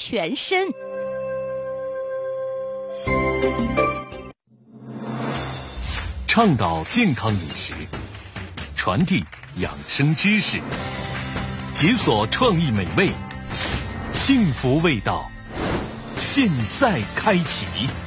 全身。 倡导健康饮食，传递养生知识，解锁创意美味，幸福味道，现在开启。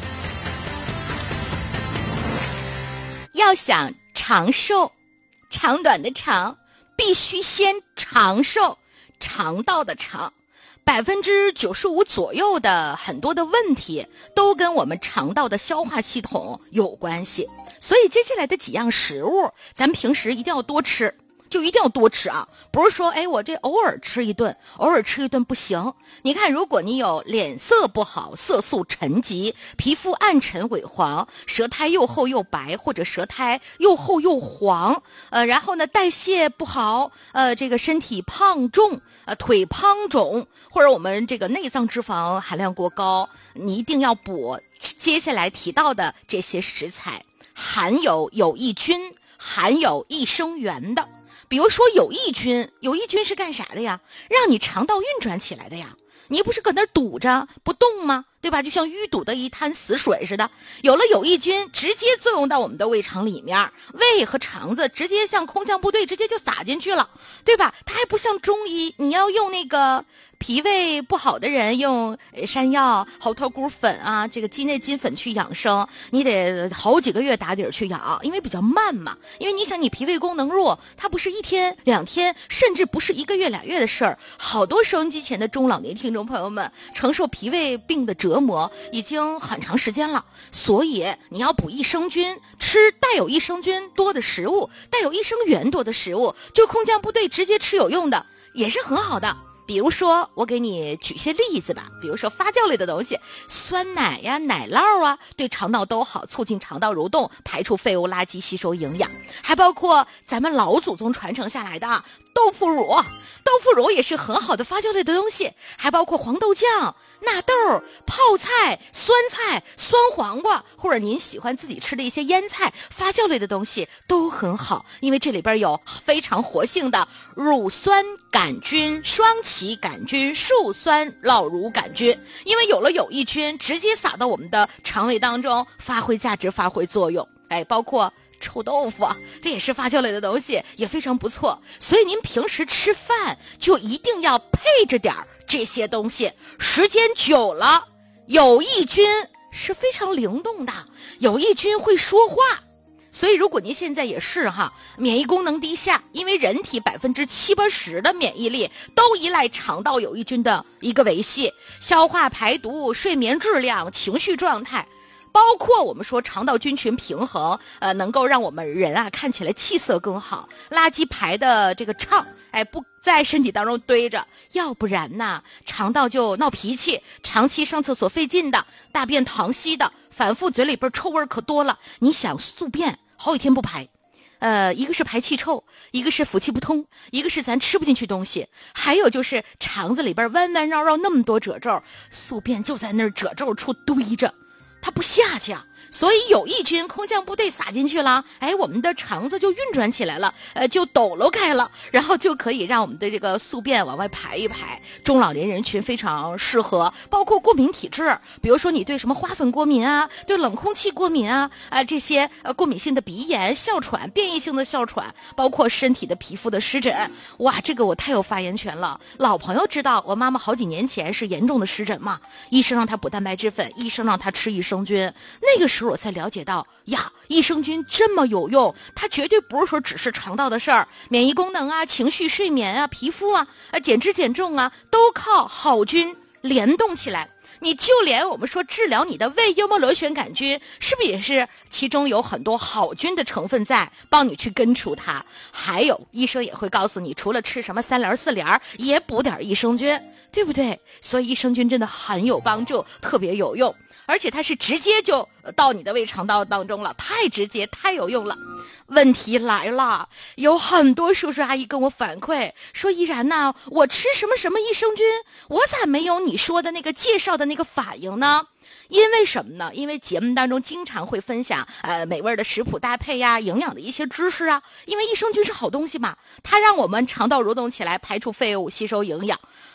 要想长寿，长短的长，必须先长寿，肠道的肠。95%左右的很多的问题都跟我们肠道的消化系统有关系，所以接下来的几样食物咱们平时一定要多吃，就一定要多吃啊！不是说我这偶尔吃一顿不行。你看，如果你有脸色不好、色素沉积、皮肤暗沉萎黄、舌苔又厚又白，或者舌苔又厚又黄，然后呢代谢不好，这个身体胖重，腿胖肿，或者我们这个内脏脂肪含量过高，你一定要补接下来提到的这些食材，含有有益菌、含有益生元的。比如说有益菌是干啥的呀？让你肠道运转起来的呀。你不是搁那儿堵着不动吗？对吧？就像淤堵的一滩死水似的。有了有益菌，直接作用到我们的胃肠里面，胃和肠子直接像空降部队，直接就撒进去了，对吧？它还不像中医，你要用那个脾胃不好的人用山药、猴头菇粉啊，这个鸡内金粉去养生，你得好几个月打底去养，因为比较慢嘛。因为你想，你脾胃功能弱，它不是1天2天，甚至不是1个月2月的事儿。好多收音机前的中老年听众朋友们承受脾胃病的折磨已经很长时间了，所以你要补益生菌，吃带有益生菌多的食物，带有益生元多的食物，就空降部队直接吃有用的也是很好的。比如说我给你举些例子吧，比如说发酵类的东西，酸奶呀、奶酪啊，对肠道都好，促进肠道蠕动，排出废物垃圾，吸收营养。还包括咱们老祖宗传承下来的豆腐乳也是很好的发酵类的东西。还包括黄豆酱、纳豆、泡菜、酸菜、酸黄瓜，或者您喜欢自己吃的一些腌菜，发酵类的东西都很好，因为这里边有非常活性的乳酸杆菌、双歧杆菌、树酸酪乳杆菌。因为有了有益菌，直接撒到我们的肠胃当中，发挥价值，发挥作用。包括臭豆腐啊，这也是发酵类的东西，也非常不错。所以您平时吃饭就一定要配着点这些东西，时间久了，有益菌是非常灵动的，有益菌会说话。所以如果您现在也是免疫功能低下，因为人体70-80%的免疫力都依赖肠道有益菌的一个维系，消化排毒、睡眠质量、情绪状态，包括我们说肠道菌群平衡，能够让我们人看起来气色更好，垃圾排的这个畅，不在身体当中堆着，要不然呢，肠道就闹脾气，长期上厕所费劲的，大便溏稀的，反复嘴里边臭味可多了。你想宿便好几天不排，一个是排气臭，一个是腑气不通，一个是咱吃不进去东西，还有就是肠子里边弯弯绕绕那么多褶皱，宿便就在那儿褶皱处堆着，它不下去啊。所以有益菌空降部队撒进去了，我们的肠子就运转起来了，就抖搂开了，然后就可以让我们的这个宿便往外排一排。中老年人群非常适合，包括过敏体质，比如说你对什么花粉过敏啊，对冷空气过敏啊，这些过敏性的鼻炎、哮喘、变异性的哮喘，包括身体的皮肤的湿疹。哇，这个我太有发言权了。老朋友知道，我妈妈好几年前是严重的湿疹嘛，医生让她补蛋白质粉，医生让她吃益生菌，那个时候我才了解到呀，益生菌这么有用，它绝对不是说只是肠道的事儿，免疫功能啊、情绪、睡眠啊、皮肤啊、减脂减重啊，都靠好菌联动起来。你就连我们说治疗你的胃幽门螺旋杆菌，是不是也是其中有很多好菌的成分在帮你去根除它？还有医生也会告诉你，除了吃什么3联4联，也补点益生菌，对不对？所以益生菌真的很有帮助，特别有用，而且它是直接就到你的胃肠道当中了，太直接太有用了。问题来了，有很多叔叔阿姨跟我反馈说，依然呢，我吃什么什么益生菌，我咋没有你说的那个介绍的那个反应呢？因为什么呢？因为节目当中经常会分享美味的食谱搭配呀、营养的一些知识啊。因为益生菌是好东西嘛，它让我们肠道蠕动起来，排出废物，吸收营养。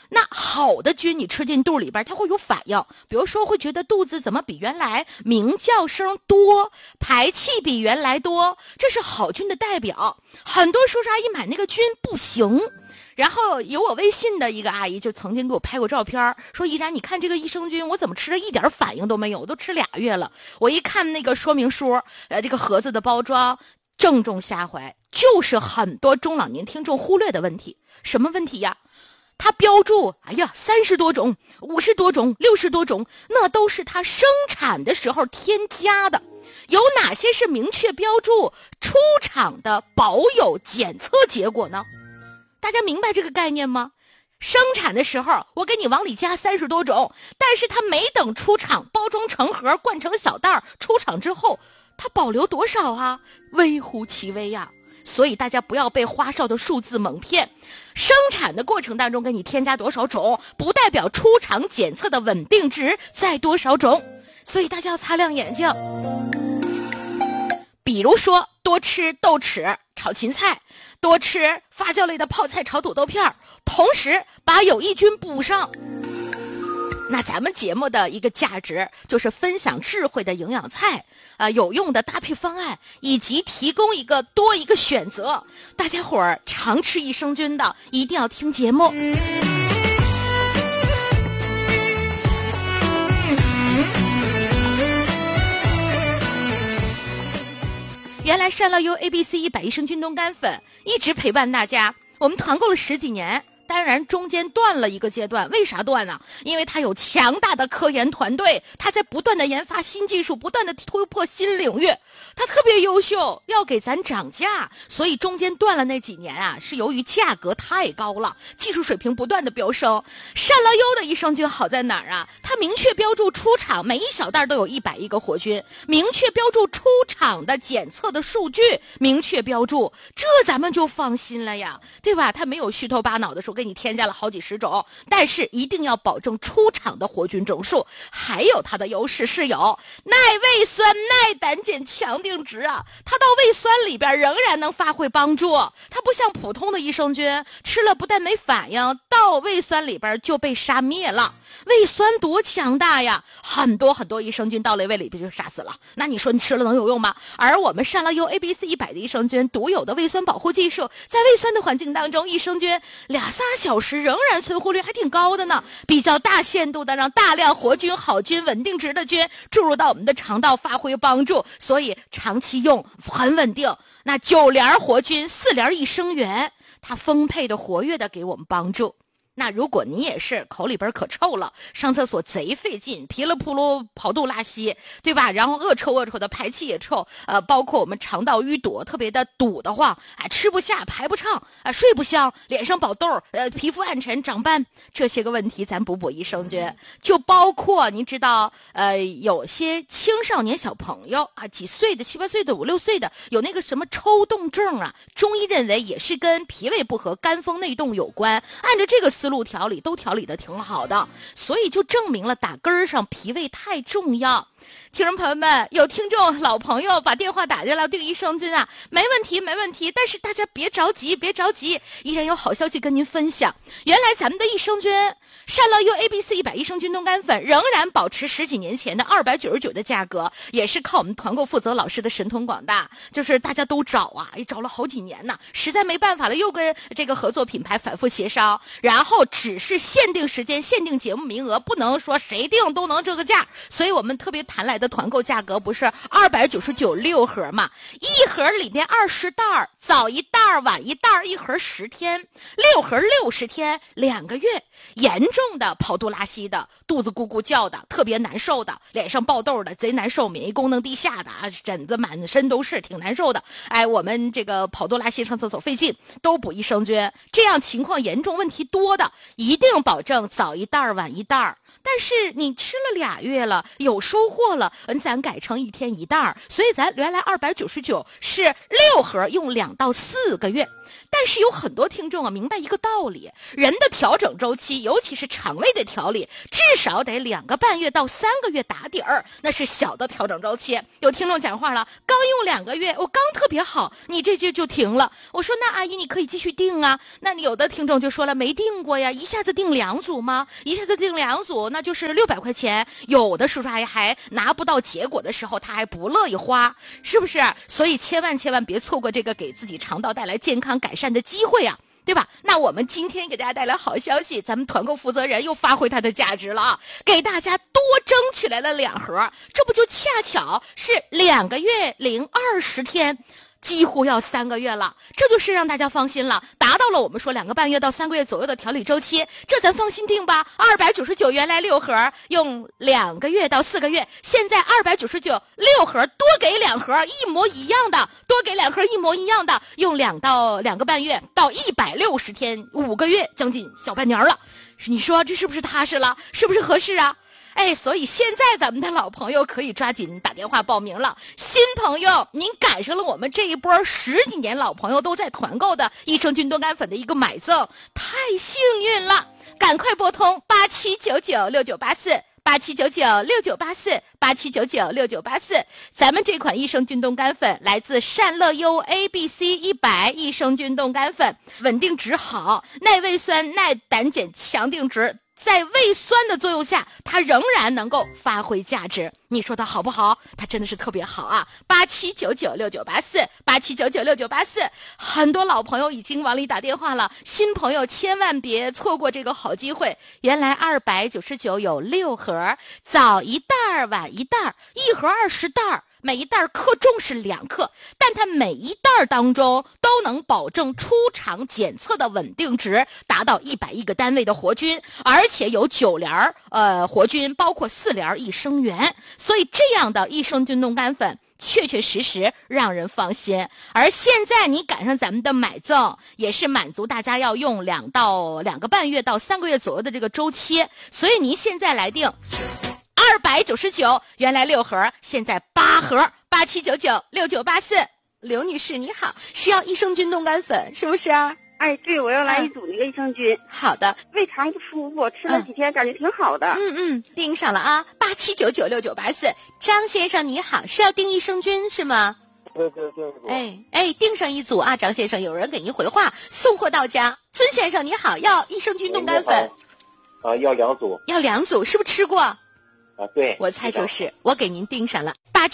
那好的菌你吃进肚里边，它会有反应，比如说会觉得肚子怎么比原来鸣叫声多，排气比原来多，这是好菌的代表。很多叔叔阿姨买那个菌不行，然后有我微信的一个阿姨就曾经给我拍过照片，说依然你看这个益生菌，我怎么吃了一点反应都没有，我都吃2月了。我一看那个说明书，这个盒子的包装，正中下怀，就是很多中老年听众忽略的问题。什么问题呀？它标注30多种、50多种、60多种，那都是它生产的时候添加的。有哪些是明确标注出厂的保有检测结果呢？大家明白这个概念吗？生产的时候我给你往里加30多种，但是它没等出厂包装成盒灌成小袋，出厂之后它保留多少啊？微乎其微呀。所以大家不要被花哨的数字蒙骗，生产的过程当中给你添加多少种，不代表出厂检测的稳定值在多少种，所以大家要擦亮眼睛。比如说多吃豆豉炒芹菜，多吃发酵类的泡菜炒土豆片，同时把有益菌补上。那咱们节目的一个价值就是分享智慧的营养菜，有用的搭配方案，以及提供多一个选择。大家伙儿常吃益生菌的一定要听节目。原来善乐优 ABC 100益生菌冻干粉一直陪伴大家，我们团购了10几年。当然中间断了一个阶段，为啥断呢？因为它有强大的科研团队，它在不断的研发新技术，不断的突破新领域，它特别优秀，要给咱涨价，所以中间断了那几年啊，是由于价格太高了，技术水平不断的飙升。善乐优的益生菌好在哪儿啊？它明确标注出厂，每一小袋都有110个活菌，明确标注出厂的检测的数据，明确标注，这咱们就放心了呀，对吧？它没有虚头巴脑的说给你添加了好几十种，但是一定要保证出厂的活菌整数。还有它的优势是有耐胃酸、耐胆碱、强定植啊，它到胃酸里边仍然能发挥帮助。它不像普通的益生菌，吃了不但没反应，到胃酸里边就被杀灭了。胃酸多强大呀，很多益生菌到了胃里边就杀死了，那你说你吃了能有用吗？而我们善乐优 ABC 100的益生菌独有的胃酸保护技术，在胃酸的环境当中，益生菌2-3小时仍然存活率还挺高的呢，比较大限度的让大量活菌、好菌、稳定值的菌注入到我们的肠道发挥帮助，所以长期用很稳定。那9联活菌4联益生元，它丰沛的活跃的给我们帮助。那如果你也是口里边可臭了，上厕所贼费劲，噼里扑噜跑肚拉稀，对吧？然后恶臭的排气也臭，包括我们肠道淤堵特别的堵得慌，吃不下排不畅，睡不香，脸上宝痘，皮肤暗沉长斑，这些个问题咱补益生菌。就包括您知道有些青少年小朋友啊，几岁的7、8岁的5、6岁的有那个什么抽动症啊，中医认为也是跟脾胃不和、肝风内动有关，按照这个思路调理都调理的挺好的，所以就证明了打根上脾胃太重要。听众朋友们，有听众老朋友把电话打进来订益生菌啊，没问题，但是大家别着急，依然有好消息跟您分享。原来咱们的益生菌善乐优 ABC 100益生菌冻干粉仍然保持10几年前的299的价格，也是靠我们团购负责老师的神通广大，就是大家都找啊，找了好几年呢，实在没办法了，又跟这个合作品牌反复协商，然后只是限定时间、限定节目名额，不能说谁定都能这个价，所以我们特别谈来的团购价格不是299 6盒嘛，一盒里面20袋，早一袋晚一袋，一盒10天，6盒60天，2个月。严重的跑肚拉稀的，肚子咕咕叫的，特别难受的，脸上爆痘的，贼难受，免疫功能低下的啊，疹子满身都是，挺难受的。我们这个跑肚拉稀上厕所费劲，都补益生菌。这样情况严重问题多的，一定保证早一袋晚一袋。但是你吃了2月了，有收获了，咱改成1天1袋，所以咱原来299是6盒用2到4 个月。但是有很多听众啊，明白一个道理，人的调整周期，尤其是肠胃的调理，至少得2个半月到3个月打底儿，那是小的调整周期。有听众讲话了，刚用2个月，我刚特别好，你这就停了。我说那阿姨你可以继续订啊。那有的听众就说了，没订过呀，一下子订2组吗？一下子订2组，那就是600块钱。有的叔叔阿姨还拿不到结果的时候，他还不乐意花，是不是？所以千万别错过这个给自己肠道带来健康改善的机会啊，对吧？那我们今天给大家带来好消息，咱们团购负责人又发挥他的价值了啊，给大家多争取来了2盒，这不就恰巧是2个月零20天，几乎要3个月了，这就是让大家放心了，达到了我们说2个半月到3个月左右的调理周期，这咱放心定吧。299原来6盒，用2个月到4个月，现在299 6盒多给2盒一模一样的，多给2盒一模一样的，用2个半月到160天，5个月将近小半年了。你说这是不是踏实了？是不是合适啊？哎，所以现在咱们的老朋友可以抓紧打电话报名了。新朋友，您赶上了我们这一波10几年老朋友都在团购的益生菌多苷粉的一个买赠，太幸运了！赶快拨通87996984，87996984，87996984。咱们这款益生菌冻干粉来自善乐优 ABC100益生菌冻干粉，稳定值好，耐胃酸、耐胆碱强定值。在胃酸的作用下，它仍然能够发挥价值。你说它好不好？它真的是特别好啊！87996984，87996984，很多老朋友已经往里打电话了，新朋友千万别错过这个好机会。原来299有6盒，早一袋晚一袋，一盒20袋。每一袋克重是2克，但它每一袋当中都能保证出厂检测的稳定值达到110个单位的活菌，而且有9联活菌，包括4联益生元，所以这样的益生菌冻干粉确实让人放心。而现在你赶上咱们的买赠，也是满足大家要用2个半月到3个月左右的这个周期，所以您现在来定299，原来6盒，现在8盒，87996984。刘女士你好，需要益生菌冻干粉是不是啊？ 哎，对，我要来1组那个益生菌。 好的， 胃肠不舒服，吃了几天，感觉挺好的。 订上了啊，87996984。张先生你好，是要订益生菌是吗？ 对。 订上1组啊，张先生，有人给您回话，送货到家。孙先生你好，要益生菌冻干粉。 要2组。 要2组，是不是吃过？ 对， 我猜就是，我给您订上了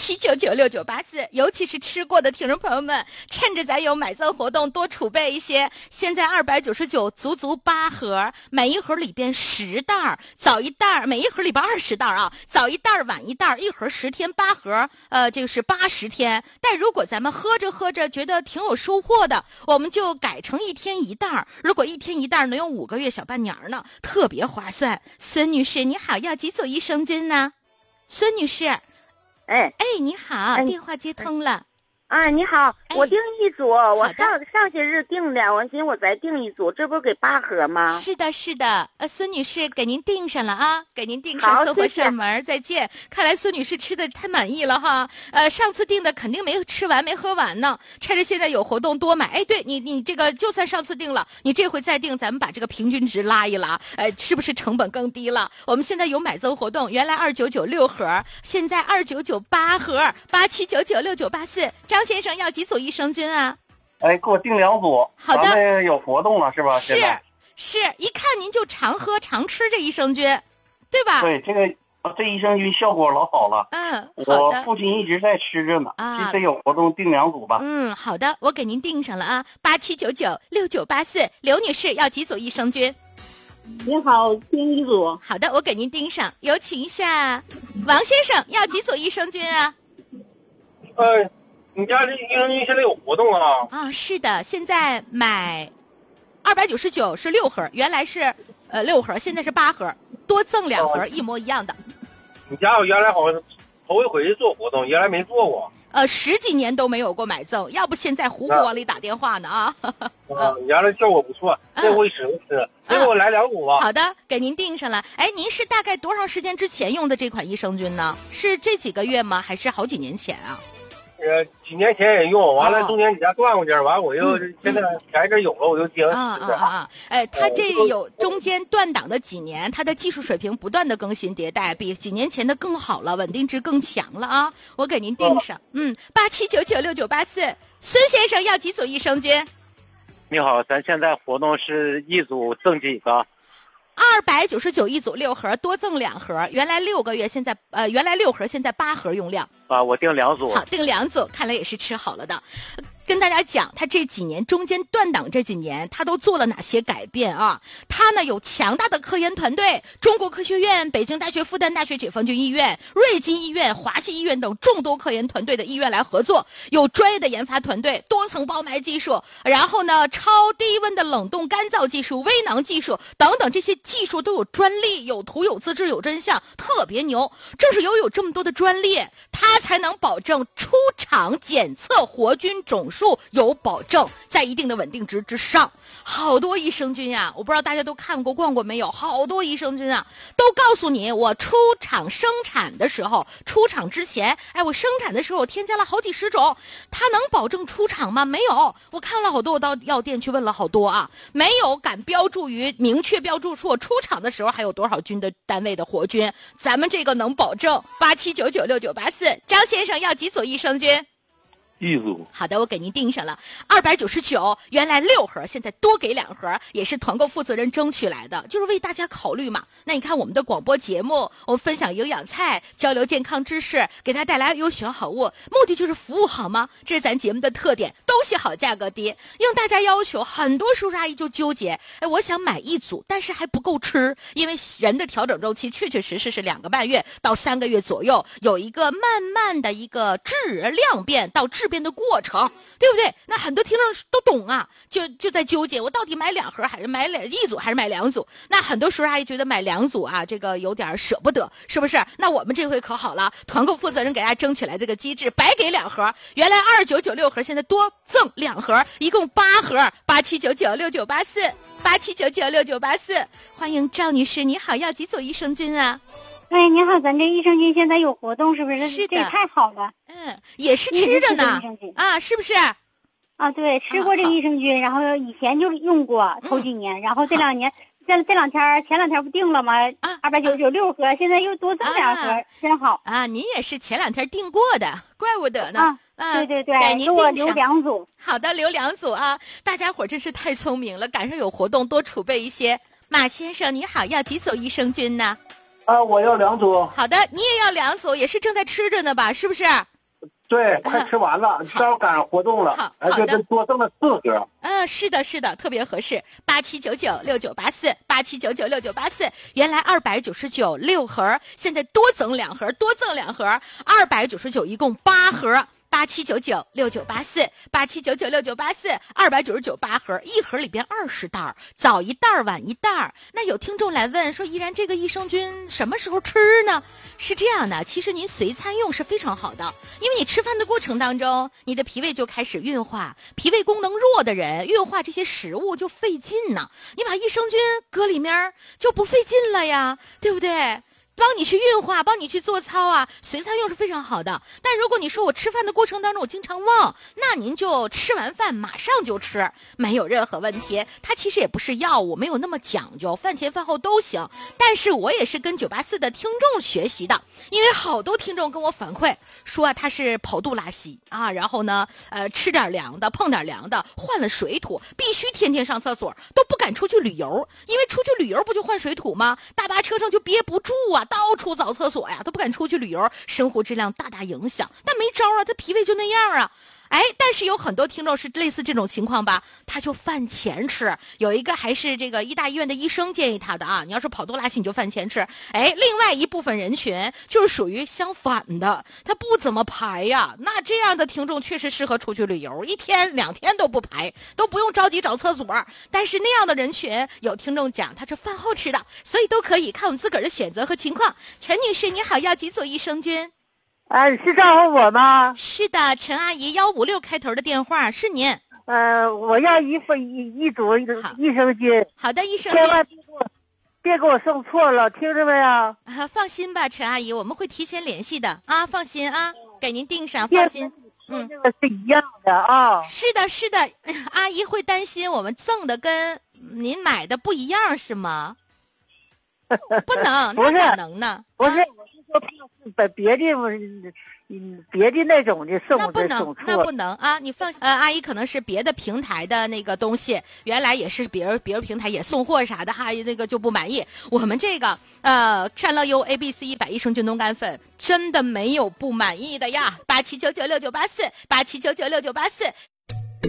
87996984，尤其是吃过的听众朋友们，趁着咱有买赠活动，多储备一些。现在299足8盒，每一盒里边10袋，早一袋，每一盒里边20袋啊，早一袋晚一袋，一盒10天，8盒，这个是80天。但如果咱们喝着觉得挺有收获的，我们就改成1天1袋。如果1天1袋能用5个月小半年呢，特别划算。孙女士你好，要几组益生菌呢？孙女士，你好，电话接通了。 你好，我订1组，我上些日订的，我寻思我再订1组，这不给8盒吗？ 是的，孙女士给您订上了啊，给您订上，送货上门，再见。看来孙女士吃的太满意了哈，上次订的肯定没吃完没喝完呢，趁着现在有活动多买。对你这个就算上次订了，你这回再订，咱们把这个平均值拉一拉，是不是成本更低了？我们现在有买赠活动，原来299 6盒，现在299 8盒，87996984。张先生要几组益生菌啊？ 给我订2组。 好的， 咱们有活动了是吧？ 是，一看您就常喝常吃这益生菌，对吧？ 对，这益生菌效果老好了。我父亲一直在吃着呢。这次有活动订2组吧。 好的，我给您订上了啊，87996984。刘女士要几组益生菌？ 您好，订1组。 好的，我给您订上。有请一下王先生，要几组益生菌啊？ 你家这益生菌现在有活动啊？ 是的，现在买299是6盒，原来是6盒，现在是8盒，多赠2盒，一模一样的。 你家我原来好像头一回做活动，原来没做过。 10几年都没有过买赠，要不现在胡往里打电话呢啊。 原来效果不错，这回使用吃，这给我来2组吧。 好的，给您订上了。您是大概多长时间之前用的这款益生菌呢？是这几个月吗？还是好几年前啊？ 几年前也用完了，中间你家断过劲儿，完我又现在前一阵有了，我就接他这有中间断档的几年，他的技术水平不断的更新迭代，比几年前的更好了，稳定值更强了啊！我给您定上，87996984，孙先生要几组益生菌？ 你好，咱现在活动是一组赠几个 ？299一组6盒，多赠2盒。原来6个月，现在原来6盒，现在8盒用量。 我订2组。 好，订2组，看来也是吃好了的。跟大家讲，他这几年中间断档这几年，他都做了哪些改变啊？他呢有强大的科研团队，中国科学院、北京大学、复旦大学解放军医院、瑞金医院、华西医院等众多科研团队的医院来合作，有专业的研发团队、多层包埋技术，然后呢超低温的冷冻干燥技术、微囊技术等等，这些技术都有专利，有图有资质有真相，特别牛。正是有这么多的专利，他才能保证出厂检测活菌种数有保证，在一定的稳定值之上。好多益生菌啊，我不知道大家都看过逛过没有，好多益生菌啊都告诉你，我出厂生产的时候，出厂之前，我生产的时候我添加了好几十种，它能保证出厂吗？没有。我看了好多，我到药店去问了好多啊，没有敢标注于明确标注出我出厂的时候还有多少菌的单位的活菌，咱们这个能保证。87996984，张先生要几组益生菌 ？1组。 好的，我给您定上了299，原来6盒，现在多给2盒，也是团购负责人争取来的，就是为大家考虑嘛。那你看我们的广播节目，我们分享营养菜，交流健康知识，给大家带来优选好物，目的就是服务好吗？这是咱节目的特点，东西好价格低。应大家要求，很多叔叔阿姨就纠结，我想买1组，但是还不够吃，因为人的调整周期确确实实是2个半月到3个月左右，有一个慢慢的一个质量变到质变的过程，对不对？那很多听众都懂啊，就在纠结，我到底买2盒还是买1组还是买2组？那很多叔叔阿姨觉得买2组啊，这个有点舍不得，是不是？那我们这回可好了，团购负责人给大家争取来这个机制，白给2盒，原来2996盒，现在多赠2盒，一共8盒。87996984，87996984，欢迎赵女士，你好，要几组益生菌啊？ 哎，你好，咱这益生菌现在有活动，是不是？ 是的， 这太好了。 也是吃着呢啊，是不是？ 啊，对，吃过这个益生菌，然后以前就用过头几年，然后这2年，前2天不定了吗？299盒，现在又多赠2盒，真好啊！您也是前2天订过的，怪不得呢。 对，给我留2组。 好的，留2组啊！大家伙真是太聪明了，赶上有活动多储备一些。马先生你好，要几组益生菌呢？ 我要2组。 好的，你也要2组，也是正在吃着呢吧？是不是？ 对，快吃完了，正好赶上活动了。 好的， 这多赠了4盒。 是的，特别合适。87996984，87996984，原来299 6盒，现在多赠2盒，299一共8盒。87996984，87996984，299 8盒，1盒里边20袋，早1袋晚1袋。那有听众来问说，依然这个益生菌什么时候吃呢？是这样的，其实您随餐用是非常好的，因为你吃饭的过程当中，你的脾胃就开始运化，脾胃功能弱的人运化这些食物就费劲呢。你把益生菌搁里面就不费劲了呀，对不对？帮你去运化，帮你去做操啊，随餐用是非常好的。但如果你说我吃饭的过程当中我经常忘，那您就吃完饭马上就吃，没有任何问题。它其实也不是药物，没有那么讲究，饭前饭后都行。但是我也是跟984的听众学习的，因为好多听众跟我反馈说他是跑肚拉稀啊，然后呢吃点凉的，碰点凉的，换了水土，必须天天上厕所，都不敢出去旅游，因为出去旅游不就换水土吗？大巴车上就憋不住啊，到处找厕所呀，都不敢出去旅游，生活质量大大影响。那没招啊，他脾胃就那样啊。但是有很多听众是类似这种情况吧，他就饭前吃。有一个还是这个医大医院的医生建议他的啊，你要是跑肚拉稀你就饭前吃。另外一部分人群就是属于相反的，他不怎么排呀。那这样的听众确实适合出去旅游，1天2天都不排，都不用着急找厕所。但是那样的人群，有听众讲他是饭后吃的，所以都可以看我们自个儿的选择和情况。陈女士你好，要几组益生菌？ 是招呼我吗？ 是的，陈阿姨156开头的电话是您。 我要一组益生菌。 好的，益生菌。 千万别给我送错了，听着没有？ 放心吧，陈阿姨，我们会提前联系的啊，放心啊，给您订上，放心。 这个是一样的啊。 是的，是的，阿姨会担心我们赠的跟您买的不一样是吗？不能， 不是， 那咋能呢？ 不是，我是说怕是别的，别的那种的送的送错。 那不能啊！你放阿姨可能是别的平台的那个东西，原来也是别人平台也送货啥的哈，那个就不满意。我们这个善乐优 ABC100益生菌浓肝粉真的没有不满意的呀！87996984，87996984。